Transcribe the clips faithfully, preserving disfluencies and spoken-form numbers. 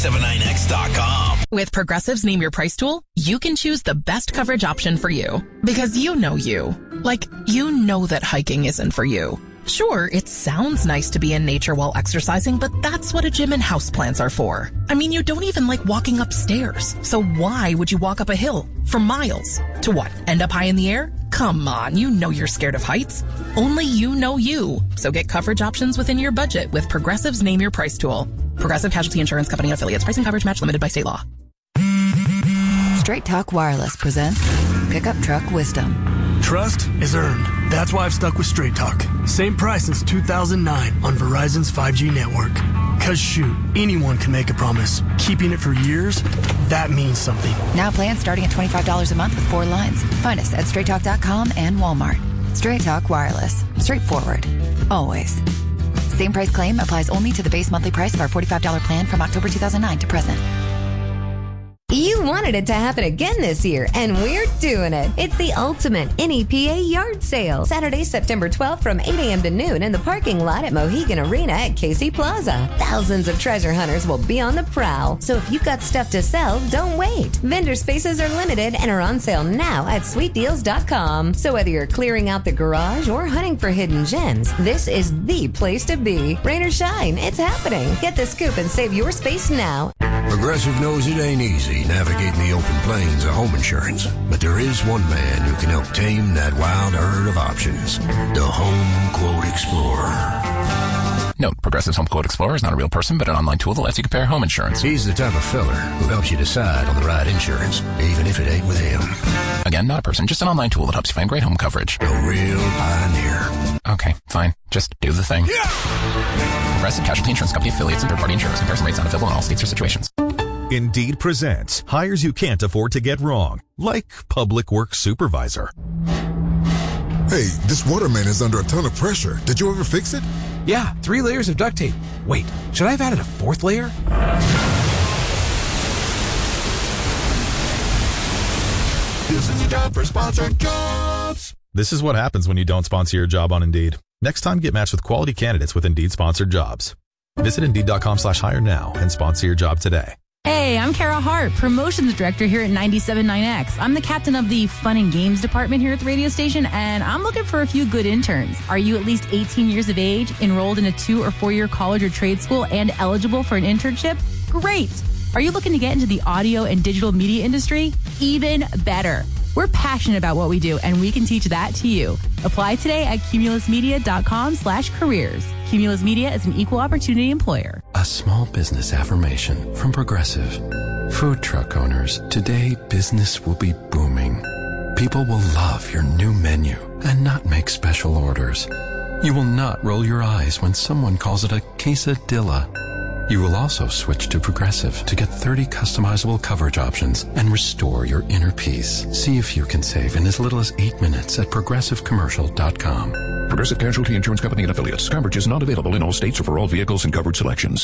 seventy-nine X dot com. With Progressive's Name Your Price tool, you can choose the best coverage option for you. Because you know you. Like, you know that hiking isn't for you. Sure, it sounds nice to be in nature while exercising, but that's what a gym and houseplants are for. I mean, you don't even like walking upstairs. So why would you walk up a hill for miles? To what, end up high in the air? Come on, you know you're scared of heights. Only you know you. So get coverage options within your budget with Progressive's Name Your Price tool. Progressive Casualty Insurance Company and affiliates. Price and coverage match limited by state law. Straight Talk Wireless presents Pickup Truck Wisdom. Trust is earned. That's why I've stuck with Straight Talk. Same price since two thousand nine on Verizon's five G network. Cause shoot, anyone can make a promise. Keeping it for years, that means something. Now plans starting at twenty-five dollars a month with four lines. Find us at straight talk dot com and Walmart. Straight Talk Wireless. Straightforward. Always. Same price claim applies only to the base monthly price of our forty-five dollars plan from October two thousand nine to present. You wanted it to happen again this year, and we're doing it. It's the ultimate N E P A yard sale. Saturday, September twelfth from eight a.m. to noon in the parking lot at Mohegan Arena at Casey Plaza. Thousands of treasure hunters will be on the prowl. So if you've got stuff to sell, don't wait. Vendor spaces are limited and are on sale now at sweet deals dot com. So whether you're clearing out the garage or hunting for hidden gems, this is the place to be. Rain or shine, it's happening. Get the scoop and save your space now. Progressive knows it ain't easy navigating the open plains of home insurance, but there is one man who can help tame that wild herd of options. The Home Quote Explorer. Note, Progressive's Home Quote Explorer is not a real person, but an online tool that lets you compare home insurance. He's the type of fella who helps you decide on the right insurance, even if it ain't with him. Again, not a person, just an online tool that helps you find great home coverage. A real pioneer. Okay, fine. Just do the thing. Yeah! Progressive Casualty Insurance Company affiliates and third-party insurers. Comparison rates not available in all states or situations. Indeed presents hires you can't afford to get wrong, like public works supervisor. Hey, this waterman is under a ton of pressure. Did you ever fix it? Yeah, three layers of duct tape. Wait, should I have added a fourth layer? This is a job for Sponsored Jobs. This is what happens when you don't sponsor your job on Indeed. Next time, get matched with quality candidates with Indeed sponsored jobs. Visit Indeed.com slash hire now and sponsor your job today. Hey, I'm Kara Hart, Promotions Director here at ninety-seven point nine X. I'm the captain of the Fun and Games department here at the radio station, and I'm looking for a few good interns. Are you at least eighteen years of age, enrolled in a two- or four-year college or trade school, and eligible for an internship? Great! Are you looking to get into the audio and digital media industry? Even better. We're passionate about what we do, and we can teach that to you. Apply today at cumulusmedia.com slash careers. Cumulus Media is an equal opportunity employer. A small business affirmation from Progressive. Food truck owners, today business will be booming. People will love your new menu and not make special orders. You will not roll your eyes when someone calls it a quesadilla. You will also switch to Progressive to get thirty customizable coverage options and restore your inner peace. See if you can save in as little as eight minutes at progressive commercial dot com. Progressive Casualty Insurance Company and affiliates. Coverage is not available in all states or for all vehicles and coverage selections.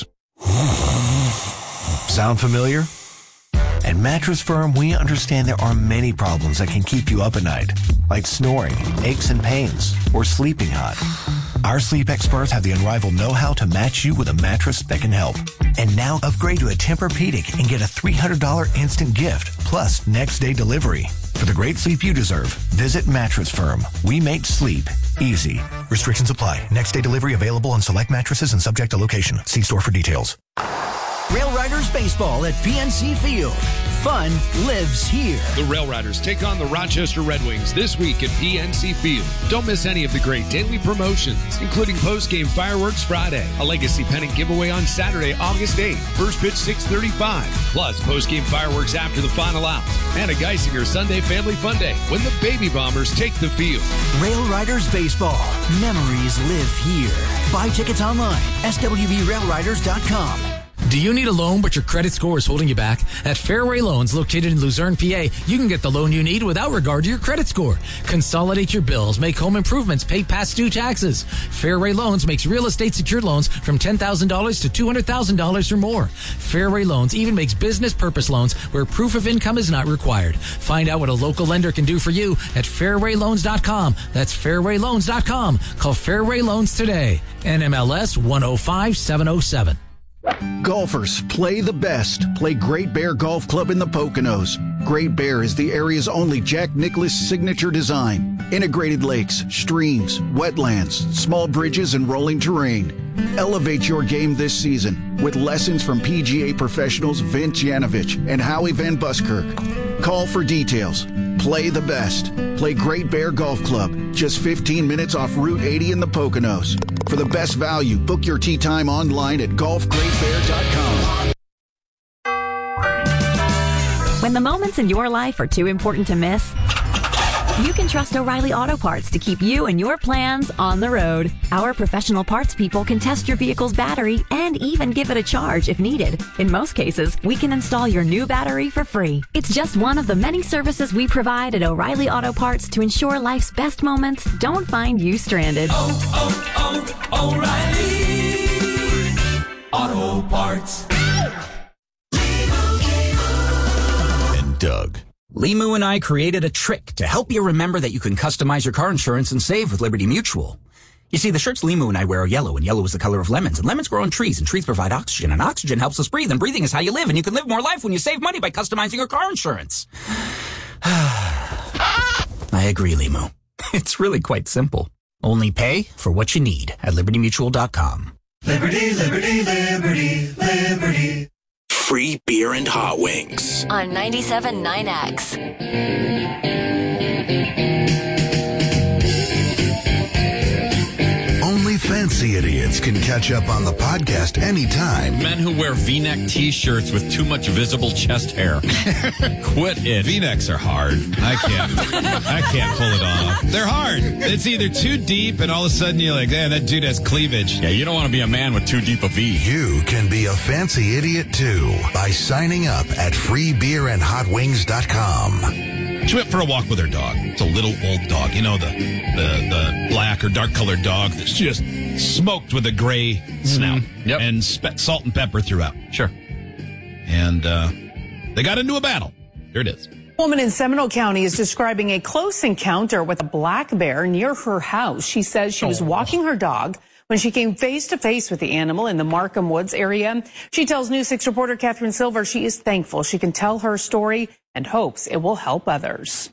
Sound familiar? At Mattress Firm, we understand there are many problems that can keep you up at night, like snoring, aches and pains, or sleeping hot. Our sleep experts have the unrivaled know-how to match you with a mattress that can help. And now upgrade to a Tempur-Pedic and get a three hundred dollars instant gift, plus next day delivery. For the great sleep you deserve, visit Mattress Firm. We make sleep easy. Restrictions apply. Next day delivery available on select mattresses and subject to location. See store for details. Rail Riders Baseball at P N C Field. Fun lives here. The Rail Riders take on the Rochester Red Wings this week at P N C Field. Don't miss any of the great daily promotions, including post-game fireworks Friday, a legacy pennant giveaway on Saturday, August eighth, first pitch six thirty-five, plus post-game fireworks after the final out, and a Geisinger Sunday Family Fun Day when the Baby Bombers take the field. Rail Riders Baseball. Memories live here. Buy tickets online, S W V rail riders dot com. Do you need a loan but your credit score is holding you back? At Fairway Loans, located in Luzerne, P A, you can get the loan you need without regard to your credit score. Consolidate your bills, make home improvements, pay past due taxes. Fairway Loans makes real estate secured loans from ten thousand dollars to two hundred thousand dollars or more. Fairway Loans even makes business purpose loans where proof of income is not required. Find out what a local lender can do for you at fairway loans dot com. That's fairway loans dot com. Call Fairway Loans today. N M L S one oh five seven oh seven. Golfers, play the best. Play Great Bear Golf Club in the Poconos. Great Bear is the area's only Jack Nicklaus signature design. Integrated lakes, streams, wetlands, small bridges, and rolling terrain. Elevate your game this season with lessons from P G A professionals Vince Yanovich and Howie Van Buskirk. Call for details. Play the best. Play Great Bear Golf Club, just fifteen minutes off Route eighty in the Poconos. For the best value, book your tee time online at golf great bear dot com. When the moments in your life are too important to miss, you can trust O'Reilly Auto Parts to keep you and your plans on the road. Our professional parts people can test your vehicle's battery and even give it a charge if needed. In most cases, we can install your new battery for free. It's just one of the many services we provide at O'Reilly Auto Parts to ensure life's best moments don't find you stranded. Oh, oh, oh, O'Reilly Auto Parts. And Doug. Limu and I created a trick to help you remember that you can customize your car insurance and save with Liberty Mutual. You see, the shirts Limu and I wear are yellow, and yellow is the color of lemons, and lemons grow on trees, and trees provide oxygen, and oxygen helps us breathe, and breathing is how you live, and you can live more life when you save money by customizing your car insurance. I agree, Limu. It's really quite simple. Only pay for what you need at liberty mutual dot com. Liberty, liberty, liberty, liberty. Free beer and hot wings. On ninety-seven point nine X. Only fancy idiots can catch up on the podcast anytime. Men who wear V-neck T-shirts with too much visible chest hair. Quit it. V-necks are hard. I can't. I can't pull it off. They're hard. It's either too deep, and all of a sudden you're like, "Man, that dude has cleavage." Yeah, you don't want to be a man with too deep a V. You can be a fancy idiot too by signing up at free beer and hot wings dot com. She went for a walk with her dog. It's a little old dog. You know, the the, the black or dark-colored dog that's just smoked with a gray snout. Mm-hmm. Yep. And spe- salt and pepper throughout. Sure. And uh, they got into a battle. Here it is. A woman in Seminole County is describing a close encounter with a black bear near her house. She says she was walking her dog when she came face-to-face with the animal in the Markham Woods area. She tells News six reporter Catherine Silver she is thankful she can tell her story and hopes it will help others.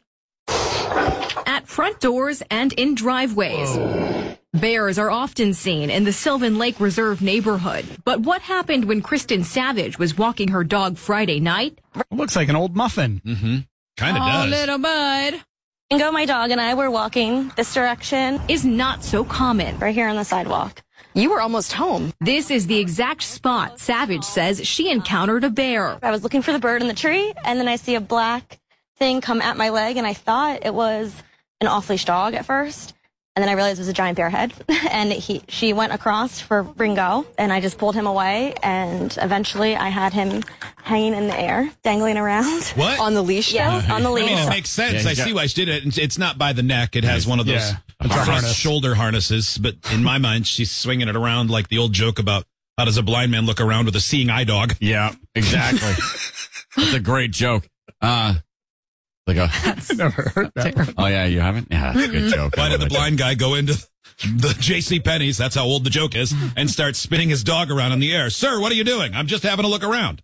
At front doors and in driveways. Whoa. Bears are often seen in the Sylvan Lake Reserve neighborhood. But what happened when Kristen Savage was walking her dog Friday night? It looks like an old muffin. Mm-hmm. Kind of oh, does. Little bud. Go, my dog and I were walking this direction. Is not so common. Right here on the sidewalk. You were almost home. This is the exact spot Savage says she encountered a bear. I was looking for the bird in the tree, and then I see a black thing come at my leg, and I thought it was an off-leash dog at first. And then I realized it was a giant bear head, and he, she went across for Ringo, and I just pulled him away, and eventually I had him hanging in the air, dangling around. What? On the leash? Yes, on the leash. I mean, it makes sense. Yeah, I got- see why she did it. It's not by the neck. It has one of those Yeah, it's a cross harness. shoulder harnesses. But in my mind, she's swinging it around like the old joke about how does a blind man look around with a seeing eye dog. Yeah, exactly. That's a great joke. Uh, like a, Never heard that. oh, yeah, you haven't? Yeah, that's a good joke. Why I did love the that blind guy go into the J C Penney's, that's how old the joke is, and start spinning his dog around in the air? Sir, what are you doing? I'm just having a look around.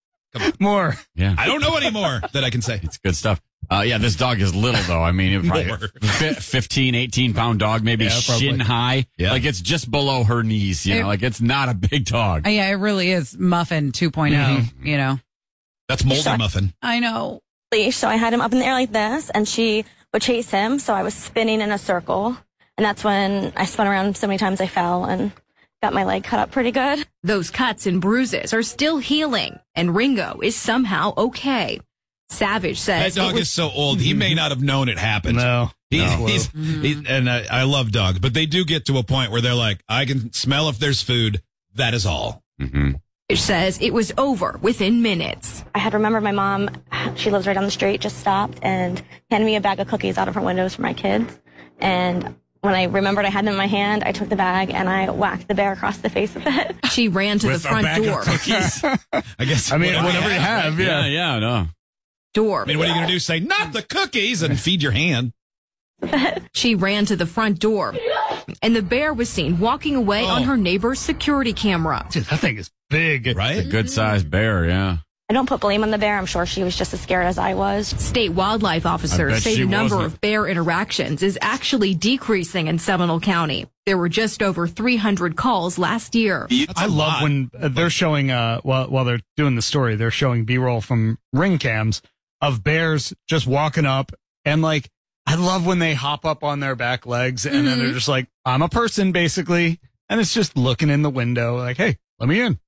More. joke. Yeah. I don't know anymore that I can say. It's good stuff. Uh, yeah, this dog is little, though. I mean, it probably More. fi- fifteen, eighteen pound dog, maybe Yeah, probably. shin high. Yeah. Like, it's just below her knees, you It- know? Like, it's not a big dog. Uh, yeah, it really is Muffin two point oh, Mhm. you know. That's moldy muffin. I know. Leash, so I had him up in the air like this, and she would chase him, so I was spinning in a circle. And that's when I spun around so many times I fell and got my leg cut up pretty good. Those cuts and bruises are still healing, and Ringo is somehow okay. Savage That says dog it was- is so old, he may not have known it happened. No. He, no. he's, he, and I, I love dogs, but they do get to a point where they're like, I can smell if there's food. That is all. Mm-hmm. says it was over within minutes. I had remembered my mom, she lives right down the street, just stopped and handed me a bag of cookies out of her windows for my kids. And when I remembered I had them in my hand, I took the bag and I whacked the bear across the face with it. She ran to With the a front bag door. of cookies. I guess. I mean, whatever you have, Yeah, yeah. yeah, no. Door. I mean, what are you going to do? Say, not the cookies and feed your hand. She ran to the front door. And the bear was seen walking away Oh. on her neighbor's security camera. Dude, that thing is big. Right? A good-sized bear, yeah. I don't put blame on the bear. I'm sure she was just as scared as I was. State wildlife I officers bet say she the number wasn't. of bear interactions is actually decreasing in Seminole County. There were just over three hundred calls last year. I love lot. when uh, they're showing, uh, while, while they're doing the story, they're showing B-roll from ring cams of bears just walking up. And like, I love when they hop up on their back legs and then they're just like, I'm a person basically. And it's just looking in the window like, hey, let me in.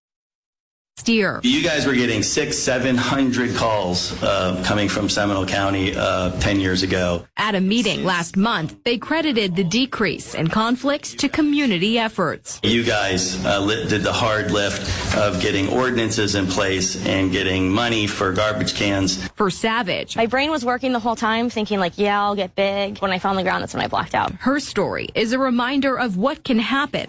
Steer. You guys were getting six, seven hundred calls uh, coming from Seminole County uh, ten years ago. At a meeting last month, they credited the decrease in conflicts to community efforts. You guys uh, li- did the hard lift of getting ordinances in place and getting money for garbage cans. For Savage, My brain was working the whole time, thinking like, yeah, I'll get big. When I fell on the ground, that's when I blacked out. her story is a reminder of what can happen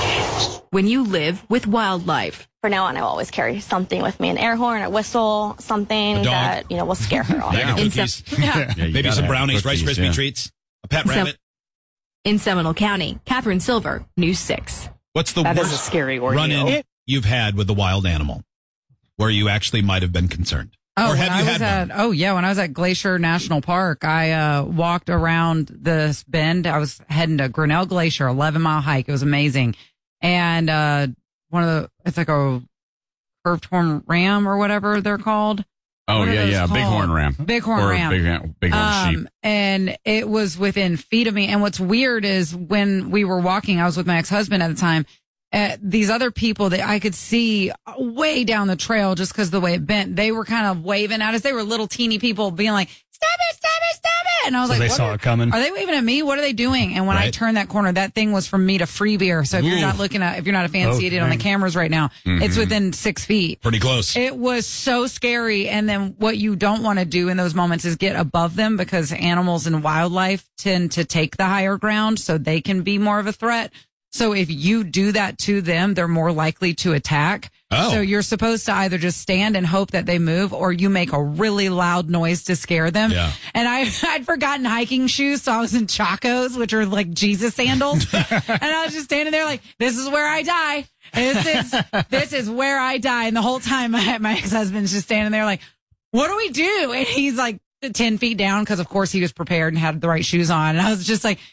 when you live with wildlife. For now on, I will always carry something with me, an air horn, a whistle, something A dog. that, you know, will scare her off. Bag of In cookies. Sem- yeah. Yeah, you Maybe gotta some have brownies, Rice cookies, Krispie yeah. treats, a pet Sem- rabbit. In Seminole County, Catherine Silver, News six. What's the That is worst a scary ordeal. run-in you've had with a wild animal where you actually might have been concerned? Oh, or when have I you was had at, oh yeah, when I was at Glacier National Park, I uh, walked around this bend. I was heading to Grinnell Glacier, eleven mile hike. It was amazing. And uh, one of the, it's like a curved horn ram or whatever they're called. Oh, What are yeah, those yeah. called? Bighorn ram. Bighorn or ram. Big, bighorn Um, sheep. and it was within feet of me. And what's weird is when we were walking, I was with my ex-husband at the time. Uh, these other people that I could see way down the trail just because of the way it bent, they were kind of waving at us. They were little teeny people being like, stop it, stop it, stop it. And I was So like, they what saw are, it coming. are they waving at me? What are they doing? And when I Right. turned that corner, that thing was from me to Free Beer. So if you're Ooh. not looking at, if you're not a fan, Oh, see it on the dang. cameras right now. It's Mhm. within six feet. Pretty close. It was so scary. And then what you don't want to do in those moments is get above them because animals and wildlife tend to take the higher ground so they can be more of a threat. So if you do that to them, they're more likely to attack. Oh. So you're supposed to either just stand and hope that they move or you make a really loud noise to scare them. Yeah. And I, I'd forgotten hiking shoes. So I was in Chacos, which are like Jesus sandals. And I was just standing there like, this is where I die. This is, this is where I die. And the whole time my, my ex-husband's just standing there like, what do we do? And he's like ten feet down because of course he was prepared and had the right shoes on. And I was just like,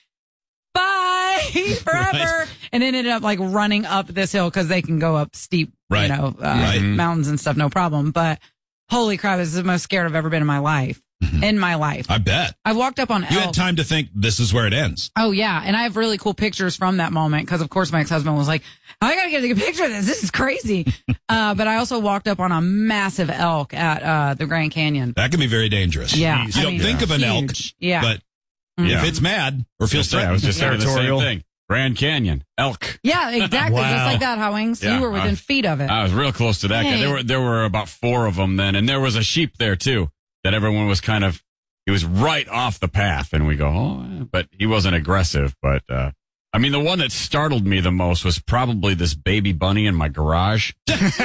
bye forever. Right. And then ended up like running up this hill because they can go up steep, Right. you know, uh, Right. mountains and stuff, no problem. But holy crap, this is the most scared I've ever been in my life. In my life. I bet. I walked up on You elk. had time to think this is where it ends. Oh yeah, and I have really cool pictures from that moment because, of course, my ex-husband was like, "I gotta get a picture of this. This is crazy." uh, but I also walked up on a massive elk at uh, the Grand Canyon. That can be very dangerous. Yeah, You I don't mean, think of an elk, huge. Yeah. but Mhm. if it's mad or feels Just say, I threatened, was just saying the same territorial. thing. Grand Canyon, elk. Yeah, exactly, Wow. just like that. Hot Wings. Yeah, You were within I- feet of it. I was real close to that. guy. Hey. There were there were about four of them then, and there was a sheep there too. That everyone was kind of. He was right off the path, and we go, oh, but he wasn't aggressive. But uh, I mean, the one that startled me the most was probably this baby bunny in my garage.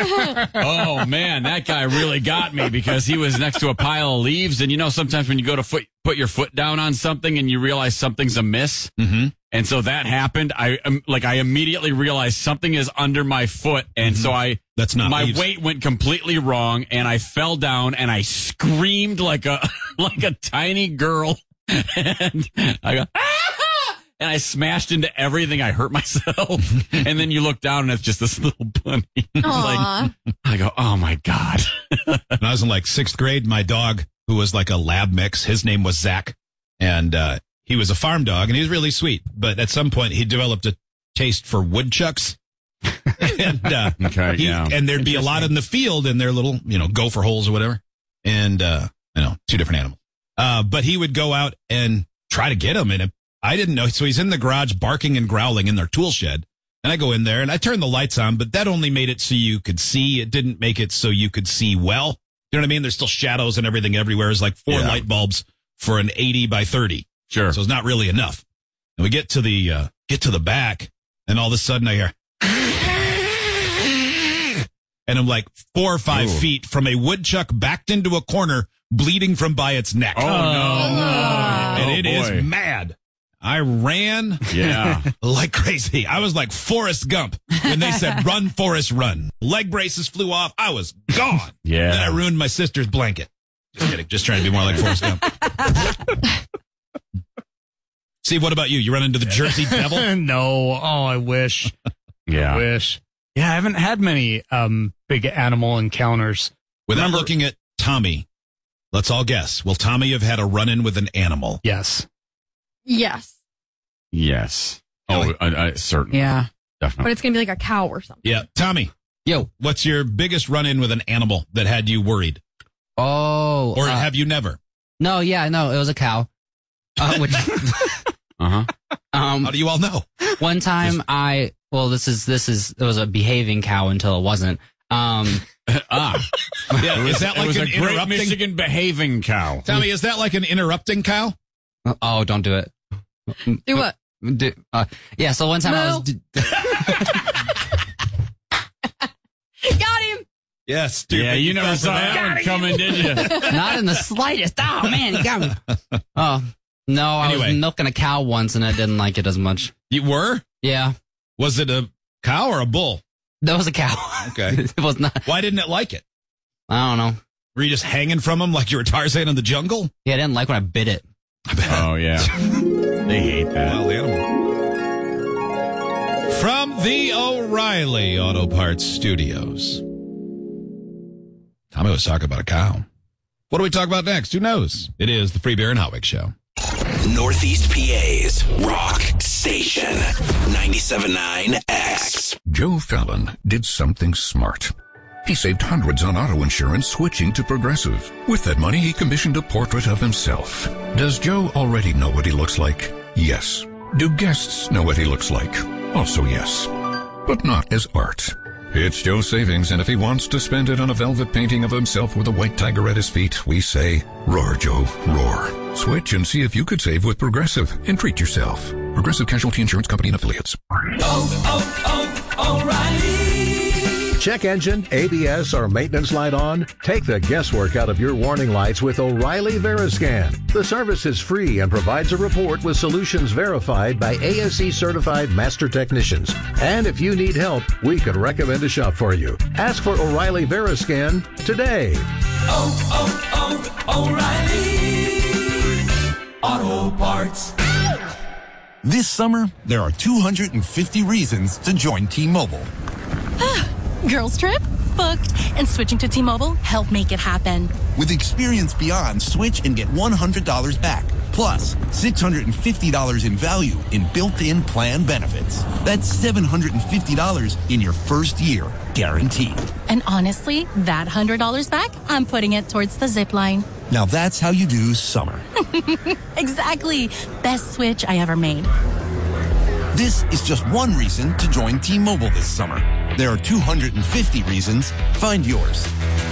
Oh man, that guy really got me because he was next to a pile of leaves, and you know, sometimes when you go to foot, put your foot down on something and you realize something's amiss. Mm-hmm. And so that happened. I um, like I immediately realized something is under my foot, and Mm-hmm. so I that's not my leaves. weight went completely wrong, and I fell down and I screamed like a like a tiny girl, and I go "Ah!" and I smashed into everything. I hurt myself, and then you look down and it's just this little bunny. Aw. Like, I go, oh my god! When I was in like sixth grade, my dog, who was like a lab mix, his name was Zach, and uh, he was a farm dog, and he was really sweet. But at some point, he developed a taste for woodchucks. and uh, Okay, he- yeah. and there'd be a lot in the field in their little, you know, gopher holes or whatever. And, uh, you know, two different animals. Uh, but he would go out and try to get them. And I didn't know. So he's in the garage barking and growling in their tool shed. And I go in there and I turn the lights on, but that only made it so you could see. It didn't make it so you could see well. You know what I mean? There's still shadows and everything everywhere. It's like four Yeah. light bulbs for an eighty by thirty. Sure. So it's not really enough. And we get to the, uh, get to the back and all of a sudden I hear, and I'm like four or five Ooh. feet from a woodchuck backed into a corner, bleeding from by its neck. Oh, no. And Oh, it is boy. mad. I ran Yeah. like crazy. I was like Forrest Gump when they said, run, Forrest, run. Leg braces flew off. I was gone. Yeah. Then I ruined my sister's blanket. Just kidding. Just trying to be more like Forrest Gump. See, what about you? You run into the Jersey Devil? No. Oh, I wish. Yeah. I wish. Yeah, I haven't had many um, big animal encounters. Without Remember- looking at Tommy, let's all guess. Will Tommy have had a run-in with an animal? Yes. Yes. Yes. Oh, I, I, certainly. Yeah. Definitely. But it's going to be like a cow or something. Yeah. Tommy. Yo. What's your biggest run-in with an animal that had you worried? Oh. Or uh, have you never? No, yeah, no, it was a cow. Uh, which, Uh-huh. um, How do you all know? One time I, well, this is, this is, it was a behaving cow until it wasn't. Um, ah. Yeah, is that It like was an a great interrupting? Michigan behaving cow. Tommy, is that like an interrupting cow? oh, don't do it. Do what? Do, uh, yeah, so one time I was, d- Got him. Yes. Stupid. Yeah, you never fell saw for that one coming, did you? not in the slightest. Oh man, you got me. Oh, no, I Anyway. was milking a cow once and I didn't like it as much. You were? Yeah, Was it a cow or a bull? that was a cow. Okay. It was not, Why didn't it like it? I don't know. Were you just hanging from him like you were Tarzan in the jungle? Yeah, I didn't like when I bit it. Oh, yeah. They hate that. Wild animal. From the O'Reilly Auto Parts Studios. Tommy was talking about a cow. What do we talk about next? Who knows? It is the Free Beer and Hot Wings Show. Northeast P A's Rock Station ninety-seven point nine X. Joe Fallon did something smart. He saved hundreds on auto insurance switching to Progressive. With that money, he commissioned a portrait of himself. Does Joe already know what he looks like? Yes. Do guests know what he looks like? Also yes. But not as art. It's Joe's savings, and if he wants to spend it on a velvet painting of himself with a white tiger at his feet, we say, roar, Joe, roar. Switch and see if you could save with Progressive and treat yourself. Progressive Casualty Insurance Company and Affiliates. Oh, oh, oh, O'Reilly. Check engine, A B S, or maintenance light on? Take the guesswork out of your warning lights with O'Reilly Veriscan. The service is free and provides a report with solutions verified by A S E certified master technicians. And if you need help, we can recommend a shop for you. Ask for O'Reilly Veriscan today. Oh, oh, oh, O'Reilly Auto Parts. This summer, there are two hundred fifty reasons to join T-Mobile. Girls trip? Booked. And switching to T-Mobile helped make it happen. With Experience Beyond, switch and get one hundred dollars back. Plus, six hundred fifty dollars in value in built-in plan benefits. That's seven hundred fifty dollars in your first year, guaranteed. And honestly, that one hundred dollars back, I'm putting it towards the zip line. Now that's how you do summer. Exactly. Best switch I ever made. This is just one reason to join T-Mobile this summer. There are two hundred fifty reasons. Find yours.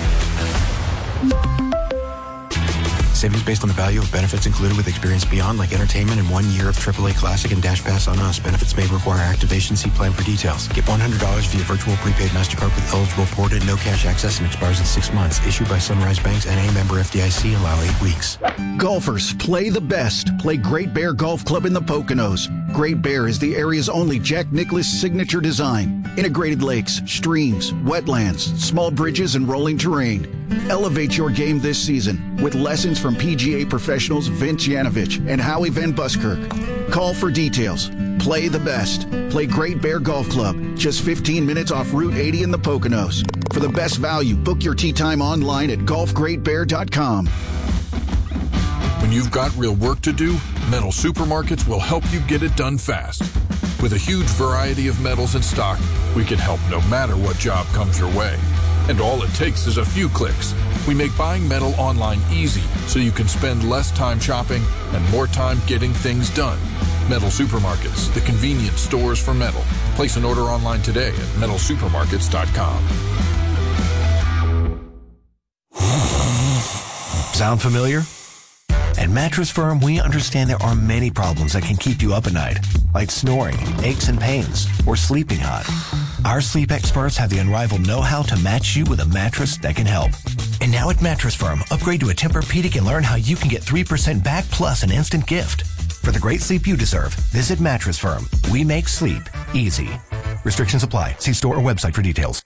Savings based on the value of benefits included with Experience Beyond, like entertainment and one year of triple A Classic and Dash Pass on us. Benefits may require activation. See plan for details. Get one hundred dollars via virtual prepaid MasterCard with eligible ported, no cash access, and expires in six months. Issued by Sunrise Banks, N A member F D I C. Allow eight weeks. Golfers, play the best. Play Great Bear Golf Club in the Poconos. Great Bear is the area's only Jack Nicklaus signature design. Integrated lakes, streams, wetlands, small bridges, and rolling terrain. Elevate your game this season with lessons from P G A professionals Vince Yanovich and Howie Van Buskirk. Call for details. Play the best. Play Great Bear Golf Club, just fifteen minutes off Route eighty in the Poconos. For the best value, book your tee time online at golf great bear dot com. When you've got real work to do, Metal Supermarkets will help you get it done fast. With a huge variety of metals in stock, we can help no matter what job comes your way. And all it takes is a few clicks. We make buying metal online easy so you can spend less time shopping and more time getting things done. Metal Supermarkets, the convenient stores for metal. Place an order online today at metal supermarkets dot com. Sound familiar? At Mattress Firm, we understand there are many problems that can keep you up at night, like snoring, aches and pains, or sleeping hot. Our sleep experts have the unrivaled know-how to match you with a mattress that can help. And now at Mattress Firm, upgrade to a Tempur-Pedic and learn how you can get three percent back plus an instant gift. For the great sleep you deserve, visit Mattress Firm. We make sleep easy. Restrictions apply. See store or website for details.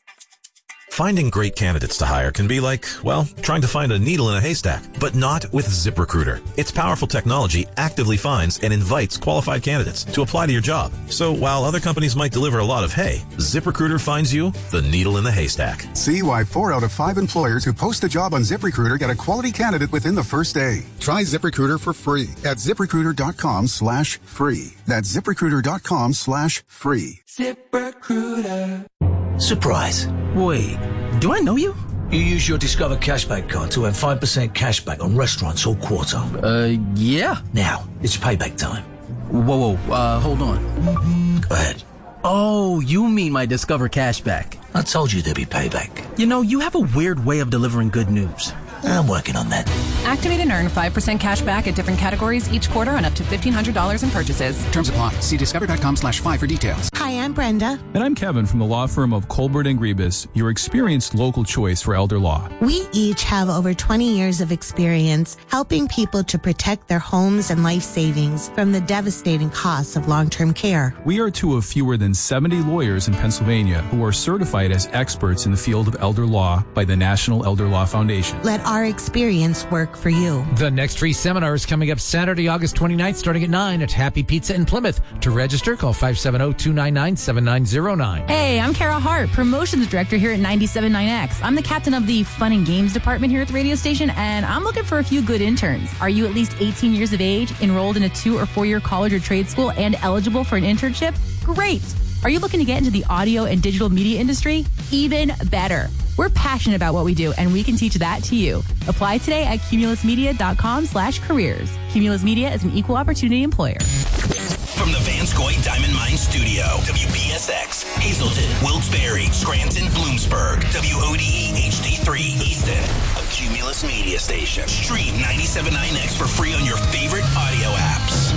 Finding great candidates to hire can be like, well, trying to find a needle in a haystack, but not with ZipRecruiter. Its powerful technology actively finds and invites qualified candidates to apply to your job. So while other companies might deliver a lot of hay, ZipRecruiter finds you the needle in the haystack. See why four out of five employers who post a job on ZipRecruiter get a quality candidate within the first day. Try ZipRecruiter for free at ZipRecruiter.com slash free. That's ZipRecruiter.com slash free. ZipRecruiter. Surprise. Wait, do I know you? You use your Discover Cashback card to earn five percent cashback on restaurants all quarter. Uh, yeah. Now, it's payback time. Whoa, whoa, uh, hold on. Go ahead. Oh, you mean my Discover Cashback. I told you there'd be payback. You know, you have a weird way of delivering good news. I'm working on that. Activate and earn five percent cash back at different categories each quarter on up to fifteen hundred dollars in purchases. Terms apply. See discover.com slash five for details. Hi, I'm Brenda. And I'm Kevin from the law firm of Colbert and Griebus, your experienced local choice for elder law. We each have over twenty years of experience helping people to protect their homes and life savings from the devastating costs of long-term care. We are two of fewer than seventy lawyers in Pennsylvania who are certified as experts in the field of elder law by the National Elder Law Foundation. Let our experience work for you. The next free seminar is coming up Saturday, August twenty-ninth, starting at nine at Happy Pizza in Plymouth. To register, call five seven zero, two nine nine, seven nine zero nine. Hey, I'm Kara Hart, Promotions Director here at ninety-seven point nine X. I'm the captain of the Fun and Games department here at the radio station, and I'm looking for a few good interns. Are you at least eighteen years of age, enrolled in a two or four year college or trade school, and eligible for an internship? Great! Are you looking to get into the audio and digital media industry? Even better. We're passionate about what we do, and we can teach that to you. Apply today at cumulusmedia.com slash careers. Cumulus Media is an equal opportunity employer. From the Vanscoy Diamond Mine Studio, W P S X, Hazleton, Wilkes-Barre, Scranton, Bloomsburg, W O D E H D three, Easton, a Cumulus Media station. Stream ninety-seven point nine X for free on your favorite audio apps.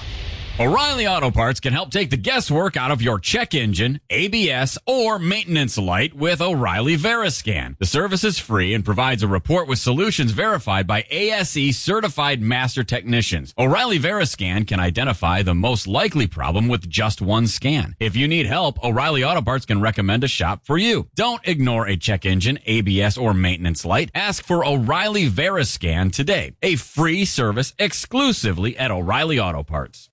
O'Reilly Auto Parts can help take the guesswork out of your check engine, A B S, or maintenance light with O'Reilly Veriscan. The service is free and provides a report with solutions verified by A S E certified master technicians. O'Reilly Veriscan can identify the most likely problem with just one scan. If you need help, O'Reilly Auto Parts can recommend a shop for you. Don't ignore a check engine, A B S, or maintenance light. Ask for O'Reilly Veriscan today. A free service exclusively at O'Reilly Auto Parts.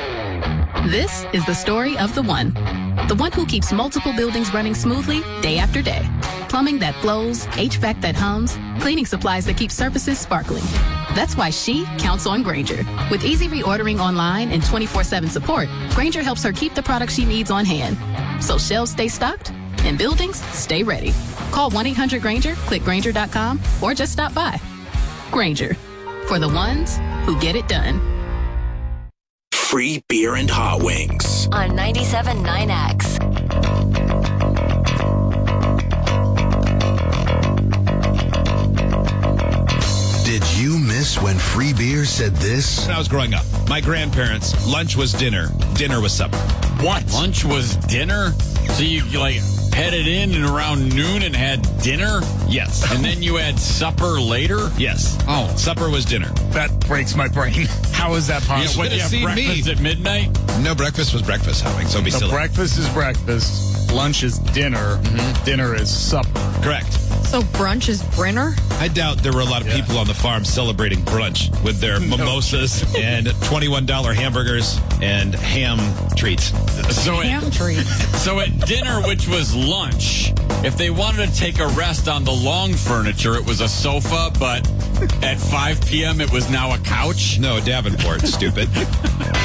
This is the story of the one. The one who keeps multiple buildings running smoothly day after day. Plumbing that flows, H V A C that hums, cleaning supplies that keep surfaces sparkling. That's why she counts on Grainger. With easy reordering online and twenty-four seven support, Grainger helps her keep the products she needs on hand. So shelves stay stocked and buildings stay ready. Call one eight hundred Grainger, click Grainger dot com, or just stop by. Grainger, for the ones who get it done. Free beer and hot wings on ninety-seven point nine X. Did you miss when free beer said this? When I was growing up, my grandparents, lunch was dinner, dinner was supper. What? Lunch was dinner? So you like headed in and around noon and had dinner? Yes. And then you had supper later? Yes. Oh. Supper was dinner. That breaks my brain. How is that possible? You should have seen breakfast me. At midnight? No, breakfast was breakfast, Howing, so be so silly. Breakfast is breakfast. Lunch is dinner. Mm-hmm. Dinner is supper. Correct. So brunch is brinner? I doubt there were a lot of yeah. people on the farm celebrating brunch with their no. mimosas and twenty-one dollar hamburgers and ham treats. So ham at, treats. So at dinner, which was lunch, if they wanted to take a rest on the long furniture, it was a sofa, but at five p.m. it was now a couch? No, Davenport, stupid.